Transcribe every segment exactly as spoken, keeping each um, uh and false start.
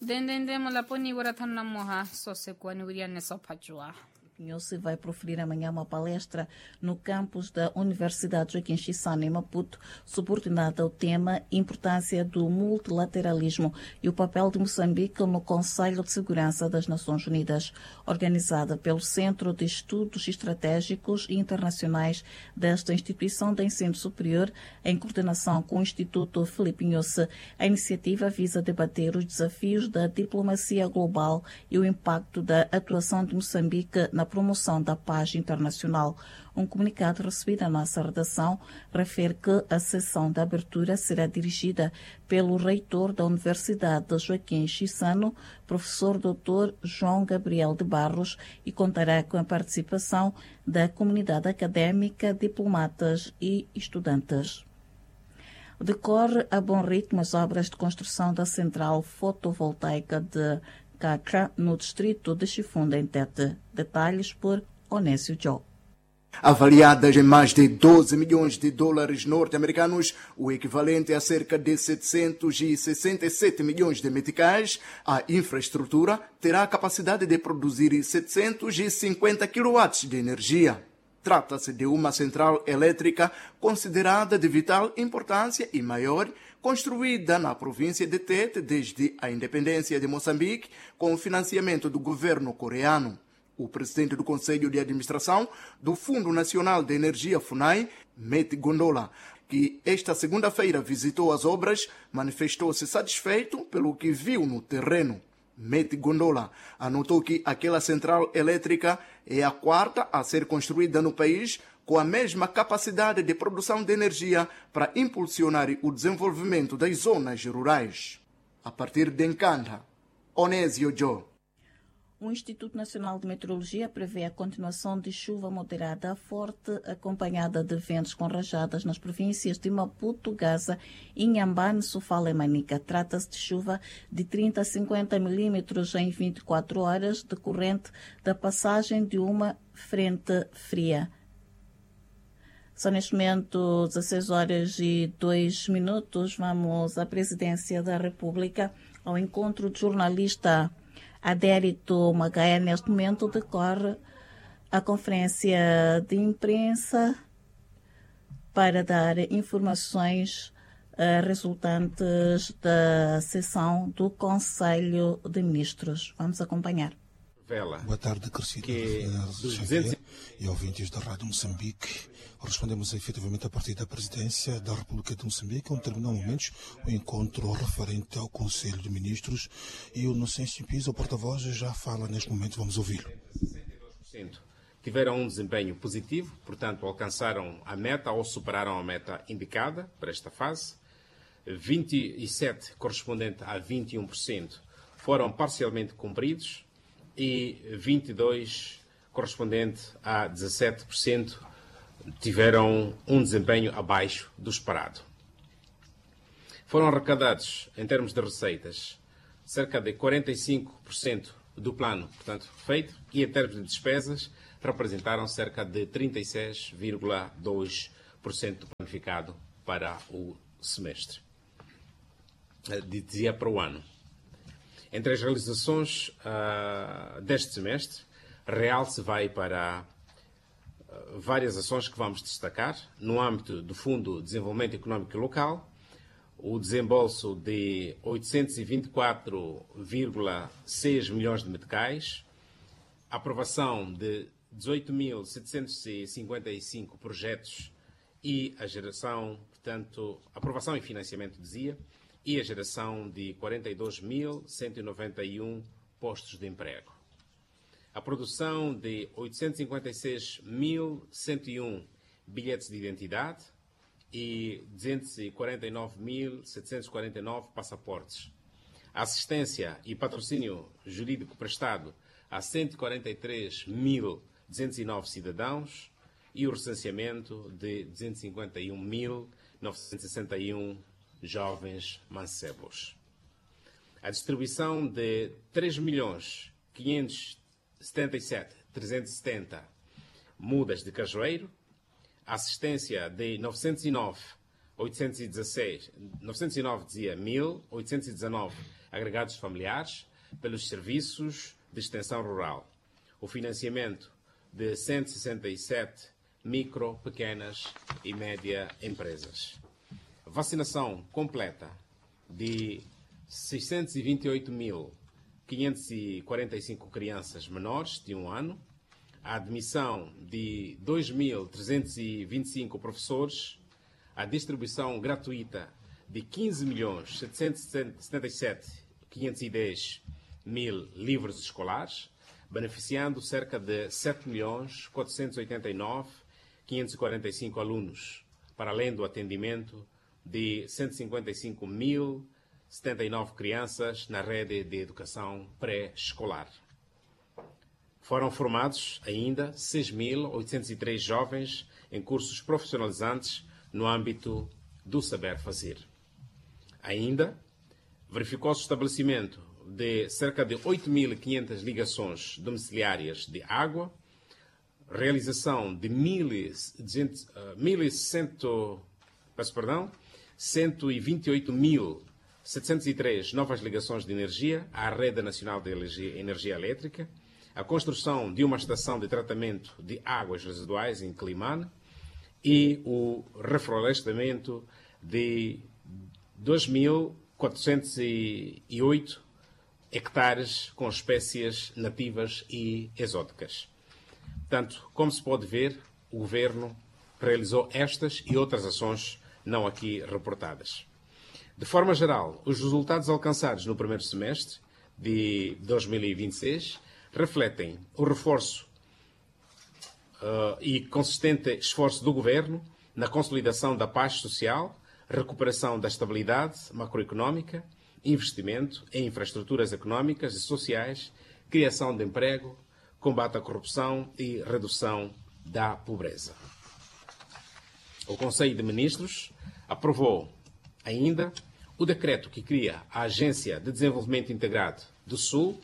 Dendende la poni waratana moha sose kwani wiriane sopajua. Pinhoce vai proferir amanhã uma palestra no campus da Universidade Joaquim Chissano, em Maputo, subordinada ao tema Importância do Multilateralismo e o papel de Moçambique no Conselho de Segurança das Nações Unidas, organizada pelo Centro de Estudos Estratégicos e Internacionais desta instituição de ensino superior, em coordenação com o Instituto Filipe Pinhoce. A iniciativa visa debater os desafios da diplomacia global e o impacto da atuação de Moçambique na promoção da paz internacional. Um comunicado recebido à nossa redação refere que a sessão de abertura será dirigida pelo reitor da Universidade de Joaquim Chissano, professor doutor João Gabriel de Barros, e contará com a participação da comunidade académica, diplomatas e estudantes. Decorre a bom ritmo as obras de construção da central fotovoltaica de Cacra, no distrito de Chifunda, em Tete. Detalhes por Onésio Joe. Avaliadas em mais de doze milhões de dólares norte-americanos, o equivalente a cerca de setecentos e sessenta e sete milhões de meticais, a infraestrutura terá a capacidade de produzir setecentos e cinquenta quilowatts de energia. Trata-se de uma central elétrica considerada de vital importância e maior, construída na província de Tete desde a independência de Moçambique, com o financiamento do governo coreano. O presidente do Conselho de Administração do Fundo Nacional de Energia FUNAI, Meti Gondola, que esta segunda-feira visitou as obras, manifestou-se satisfeito pelo que viu no terreno. Meti Gondola anotou que aquela central elétrica é a quarta a ser construída no país, com a mesma capacidade de produção de energia para impulsionar o desenvolvimento das zonas rurais. A partir de Nkanda, Onésio Joe. O Instituto Nacional de Meteorologia prevê a continuação de chuva moderada a forte, acompanhada de ventos com rajadas nas províncias de Maputo, Gaza, Inhambane, Sofala e Manica. Trata-se de chuva de trinta a cinquenta milímetros em vinte e quatro horas, decorrente da passagem de uma frente fria. São neste momento dezesseis horas e dois minutos. Vamos à Presidência da República, ao encontro de jornalista Adérito Magaia. Neste momento decorre a conferência de imprensa para dar informações uh, resultantes da sessão do Conselho de Ministros. Vamos acompanhar. Vela. Boa tarde, Crescido que... duzentos... e ouvintes da Rádio Moçambique. Respondemos efetivamente a partir da Presidência da República de Moçambique, onde terminou momentos o encontro referente ao Conselho de Ministros, e o Inocêncio Pisa, o porta-voz, já fala neste momento. Vamos ouvi-lo. sessenta e dois por cento tiveram um desempenho positivo, portanto alcançaram a meta ou superaram a meta indicada para esta fase. vinte e sete por cento, correspondente a vinte e um por cento, foram parcialmente cumpridos, e vinte e dois por cento, correspondente a dezassete por cento, tiveram um desempenho abaixo do esperado. Foram arrecadados, em termos de receitas, cerca de quarenta e cinco por cento do plano, portanto, feito, e em termos de despesas, representaram cerca de trinta e seis vírgula dois por cento do planificado para o semestre, dizia para o ano. Entre as realizações uh, deste semestre, realce vai para uh, várias ações que vamos destacar. No âmbito do Fundo de Desenvolvimento Económico Local, o desembolso de oitocentos e vinte e quatro vírgula seis milhões de meticais, a aprovação de dezoito mil setecentos e cinquenta e cinco projetos e a geração, portanto, aprovação e financiamento, dizia, e a geração de quarenta e dois mil cento e noventa e um postos de emprego. A produção de oitocentos e cinquenta e seis mil cento e um bilhetes de identidade e duzentos e quarenta e nove mil setecentos e quarenta e nove passaportes. A assistência e patrocínio jurídico prestado a cento e quarenta e três mil duzentos e nove cidadãos e o recenseamento de duzentos e cinquenta e um mil novecentos e sessenta e um jovens mancebos. A distribuição de três milhões quinhentos e setenta e sete mil trezentos e setenta mudas de cajueiro, a assistência de novecentos e nove oitocentos e dezesseis, novecentos e nove dizia mil oitocentos e dezanove agregados familiares pelos serviços de extensão rural. O financiamento de cento e sessenta e sete micro, pequenas e média empresas. Vacinação completa de seiscentos e vinte e oito mil quinhentas e quarenta e cinco crianças menores de um ano, a admissão de dois mil trezentos e vinte e cinco professores, a distribuição gratuita de quinze milhões setecentos e setenta e sete mil quinhentos e dez mil livros escolares, beneficiando cerca de sete milhões quatrocentos e oitenta e nove mil quinhentos e quarenta e cinco alunos, para além do atendimento de cento e cinquenta e cinco mil setenta e nove crianças na rede de educação pré-escolar. Foram formados ainda seis mil oitocentos e três jovens em cursos profissionalizantes no âmbito do saber fazer. Ainda verificou-se o estabelecimento de cerca de oito mil e quinhentas ligações domiciliárias de água, realização de mil e cento e vinte e oito mil setecentos e três novas ligações de energia à Rede Nacional de Energia Elétrica, a construção de uma estação de tratamento de águas residuais em Climane e o reflorestamento de dois mil quatrocentos e oito hectares com espécies nativas e exóticas. Portanto, como se pode ver, o Governo realizou estas e outras ações não aqui reportadas. De forma geral, os resultados alcançados no primeiro semestre de dois mil e vinte e seis refletem o reforço uh, e consistente esforço do Governo na consolidação da paz social, recuperação da estabilidade macroeconómica, investimento em infraestruturas económicas e sociais, criação de emprego, combate à corrupção e redução da pobreza. O Conselho de Ministros aprovou ainda o decreto que cria a Agência de Desenvolvimento Integrado do Sul,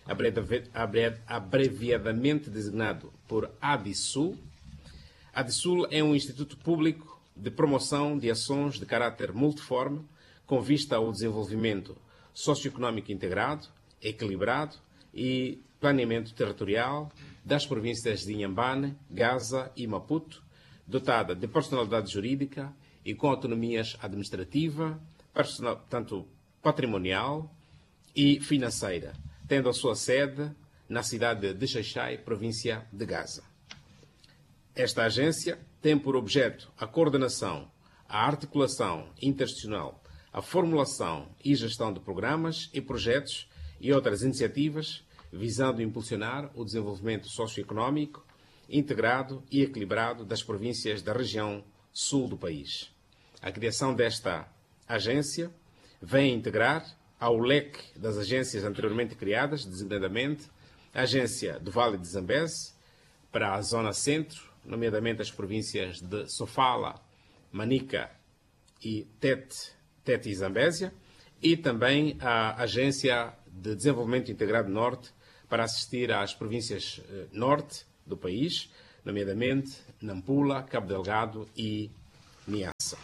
abreviadamente designado por ADISUL. ADISUL é um instituto público de promoção de ações de caráter multiforme com vista ao desenvolvimento socioeconómico integrado, equilibrado e planeamento territorial das províncias de Inhambane, Gaza e Maputo, dotada de personalidade jurídica e com autonomias administrativa, personal, tanto patrimonial e financeira, tendo a sua sede na cidade de Xai-Xai, província de Gaza. Esta agência tem por objeto a coordenação, a articulação interinstitucional, a formulação e gestão de programas e projetos e outras iniciativas visando impulsionar o desenvolvimento socioeconómico integrado e equilibrado das províncias da região sul do país. A criação desta agência vem integrar ao leque das agências anteriormente criadas, designadamente a Agência do Vale de Zambeze para a Zona Centro, nomeadamente as províncias de Sofala, Manica e Tete, Tete e Zambésia, e também a Agência de Desenvolvimento Integrado Norte para assistir às províncias norte do país, nomeadamente Nampula, Cabo Delgado e Niassa.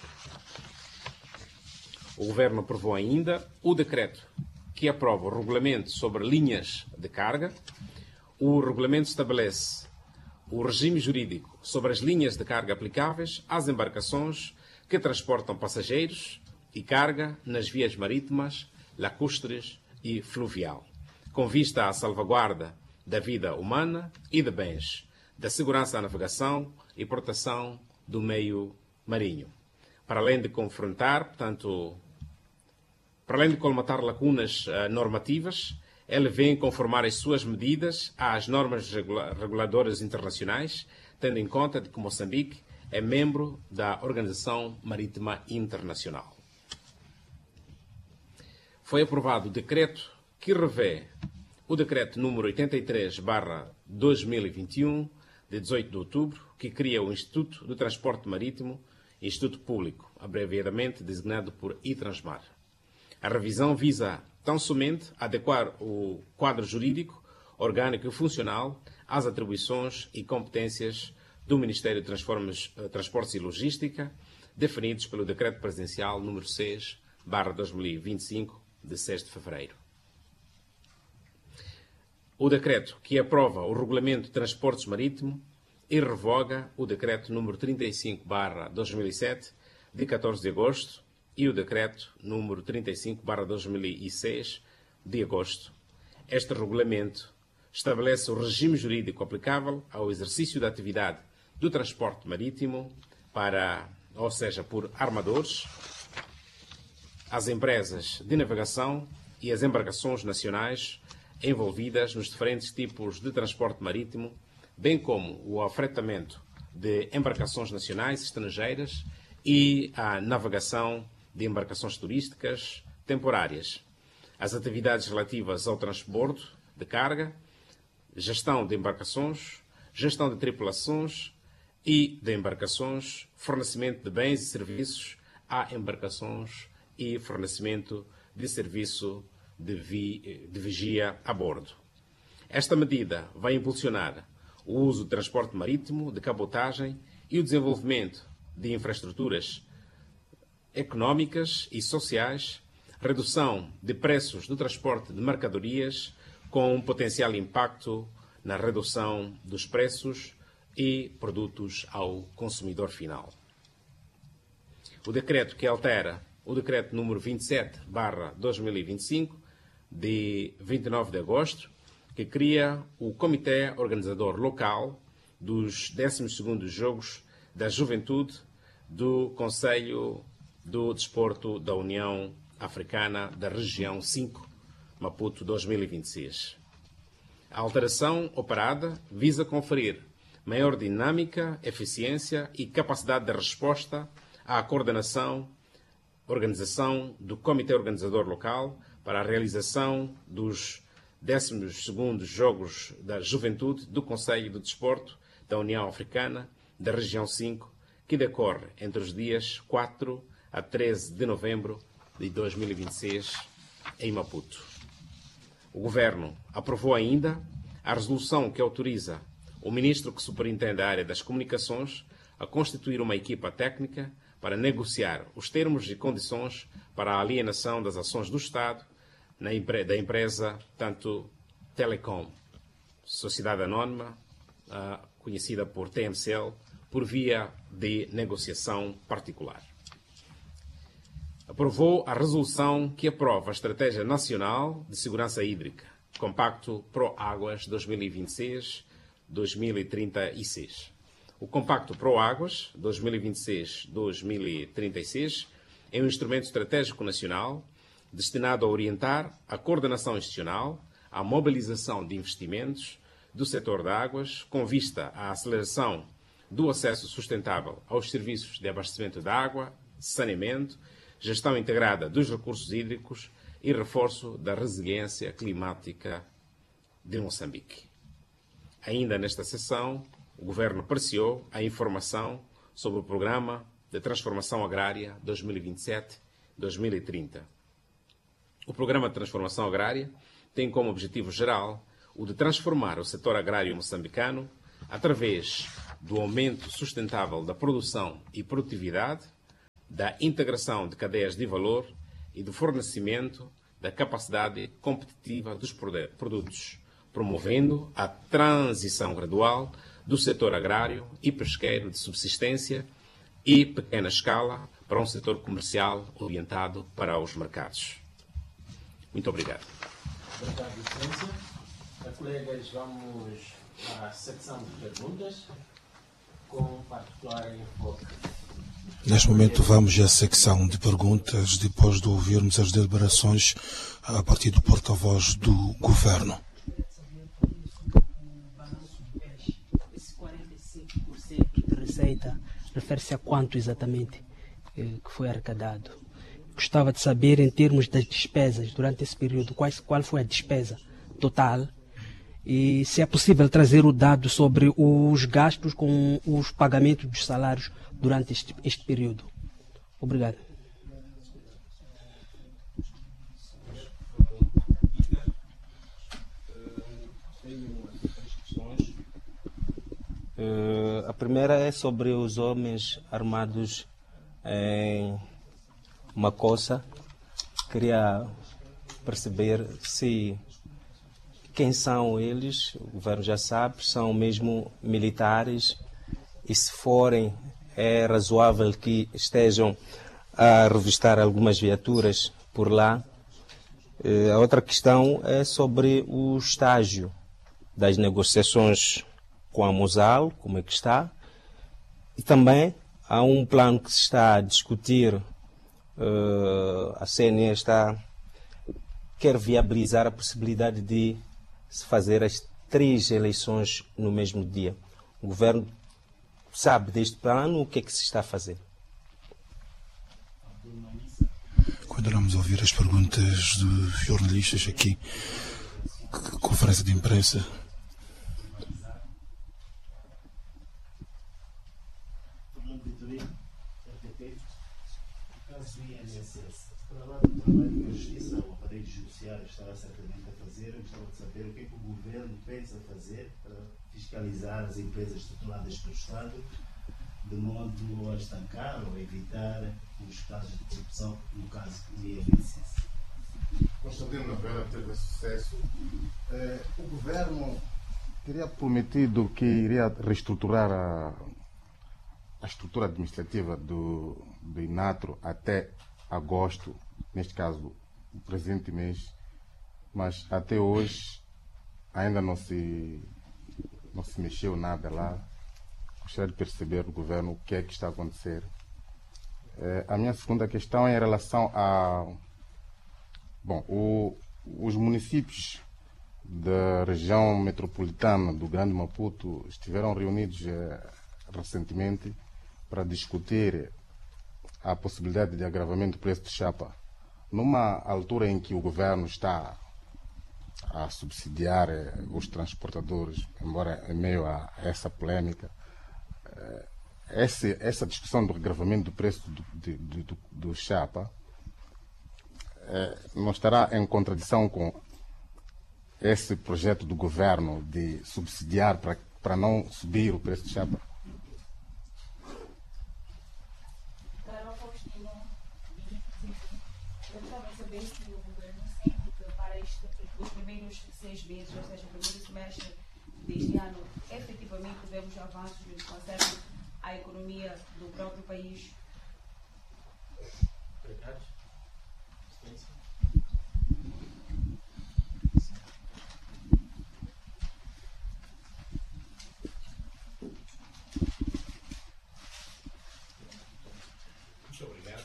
O Governo aprovou ainda o decreto que aprova o regulamento sobre linhas de carga. O regulamento estabelece o regime jurídico sobre as linhas de carga aplicáveis às embarcações que transportam passageiros e carga nas vias marítimas, lacustres e fluvial, com vista à salvaguarda da vida humana e de bens, da segurança à navegação e proteção do meio marinho. Para além de confrontar, portanto, para além de colmatar lacunas uh, normativas, ele vem conformar as suas medidas às normas regula- reguladoras internacionais, tendo em conta de que Moçambique é membro da Organização Marítima Internacional. Foi aprovado o decreto que revê o decreto número oitenta e três barra dois mil e vinte e um, de dezoito de outubro, que cria o Instituto do Transporte Marítimo, Instituto Público, abreviadamente designado por ITransMar. A revisão visa tão somente adequar o quadro jurídico, orgânico e funcional às atribuições e competências do Ministério de Transportes e Logística, definidos pelo Decreto Presidencial número seis barra dois mil e vinte e cinco, de seis de fevereiro. O decreto que aprova o Regulamento de Transportes Marítimo e revoga o Decreto número trinta e cinco barra dois mil e sete, de catorze de agosto, e o Decreto número trinta e cinco barra dois mil e seis, de agosto. Este regulamento estabelece o regime jurídico aplicável ao exercício da atividade do transporte marítimo para, ou seja, por armadores, as empresas de navegação e as embarcações nacionais envolvidas nos diferentes tipos de transporte marítimo, bem como o afretamento de embarcações nacionais e estrangeiras e a navegação de embarcações turísticas temporárias, as atividades relativas ao transbordo de carga, gestão de embarcações, gestão de tripulações e de embarcações, fornecimento de bens e serviços a embarcações e fornecimento de serviço de, vi, de vigia a bordo. Esta medida vai impulsionar o uso de transporte marítimo, de cabotagem e o desenvolvimento de infraestruturas económicas e sociais, redução de preços do transporte de mercadorias, com um potencial impacto na redução dos preços e produtos ao consumidor final. O decreto que altera o decreto número vinte e sete barra dois mil e vinte e cinco, de vinte e nove de agosto, que cria o Comitê Organizador Local dos décimos segundos Jogos da Juventude do Conselho do Desporto da União Africana da Região cinco, Maputo dois mil e vinte e seis. A alteração operada visa conferir maior dinâmica, eficiência e capacidade de resposta à coordenação, organização do Comitê Organizador Local para a realização dos décimos segundos Jogos da Juventude do Conselho do Desporto da União Africana da Região cinco, que decorre entre os dias quatro a treze de novembro de dois mil e vinte e seis, em Maputo. O Governo aprovou ainda a resolução que autoriza o Ministro que superintende a área das comunicações a constituir uma equipa técnica para negociar os termos e condições para a alienação das ações do Estado na empre- da empresa, tanto Telecom, Sociedade Anónima, uh, conhecida por T M C L, por via de negociação particular. Aprovou a resolução que aprova a Estratégia Nacional de Segurança Hídrica, Compacto Pro-Águas dois mil e vinte e seis a dois mil e trinta e seis. O Compacto Pro-Águas dois mil e vinte e seis a dois mil e trinta e seis é um instrumento estratégico nacional destinado a orientar a coordenação institucional, a mobilização de investimentos do setor de águas, com vista à aceleração do acesso sustentável aos serviços de abastecimento de água, saneamento, gestão integrada dos recursos hídricos e reforço da resiliência climática de Moçambique. Ainda nesta sessão, o Governo apreciou a informação sobre o Programa de Transformação Agrária dois mil e vinte e sete a dois mil e trinta. O Programa de Transformação Agrária tem como objetivo geral o de transformar o setor agrário moçambicano através do aumento sustentável da produção e produtividade, da integração de cadeias de valor e do fornecimento da capacidade competitiva dos produtos, promovendo a transição gradual do setor agrário e pesqueiro de subsistência e pequena escala para um setor comercial orientado para os mercados. Muito obrigado. Obrigado, Excelência. Colegas, vamos à secção de perguntas, com particular enfoque. Neste momento vamos à secção de perguntas, depois de ouvirmos as deliberações a partir do porta-voz do Governo. Esse quarenta e cinco por cento de receita refere-se a quanto exatamente que foi arrecadado? Gostava de saber, em termos das despesas, durante esse período, quais, qual foi a despesa total e se é possível trazer o dado sobre os gastos com os pagamentos dos salários durante este, este período. Obrigado. Uh, a primeira é sobre os homens armados em Macossa. Queria perceber se quem são eles, o governo já sabe, são mesmo militares, e se forem, é razoável que estejam a revistar algumas viaturas por lá. A outra questão é sobre o estágio das negociações com a Mosal, como é que está, e também há um plano que se está a discutir, uh, a C N E está, quer viabilizar a possibilidade de se fazer as três eleições no mesmo dia. O governo sabe deste plano, o que é que se está a fazer? Quando vamos ouvir as perguntas dos jornalistas aqui, conferência de imprensa. Para lá do trabalho que a Justiça, o aparelho judiciário está certamente a fazer, eu gostava de saber o que é que o Governo pensa fazer para fiscalizar as empresas tituladas pelo Estado, de modo a estancar ou evitar os casos de corrupção, no caso do I N S S. Constantino Novela teve sucesso. Eh, o Governo teria prometido que iria reestruturar a, a estrutura administrativa do, do INATRO até agosto, neste caso, o presente mês, mas até hoje ainda não se, não se mexeu nada lá. Gostaria de perceber do governo o que é que está a acontecer. É, a minha segunda questão é em relação a... Bom, o, os municípios da região metropolitana do Grande Maputo estiveram reunidos é, recentemente para discutir a possibilidade de agravamento do preço de chapa, numa altura em que o governo está a subsidiar eh, os transportadores, embora em meio a essa polêmica, eh, esse, essa discussão do agravamento do preço do, de, do, do chapa eh, não estará em contradição com esse projeto do governo de subsidiar para, para não subir o preço de chapa? Os primeiros seis meses, ou seja, o primeiro semestre deste ano, efetivamente tivemos avanços no que concerne à economia do próprio país. Muito obrigado.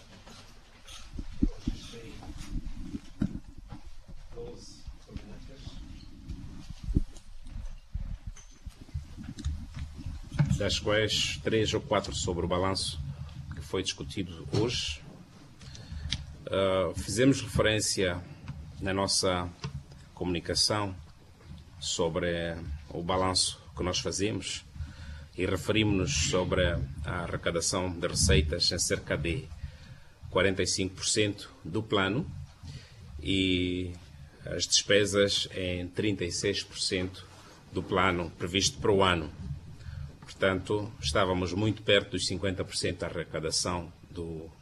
Das quais três ou quatro sobre o balanço que foi discutido hoje. Uh, fizemos referência na nossa comunicação sobre o balanço que nós fazemos e referimos-nos sobre a arrecadação de receitas em cerca de quarenta e cinco por cento do plano e as despesas em trinta e seis por cento do plano previsto para o ano. Portanto, estávamos muito perto dos cinquenta por cento da arrecadação do,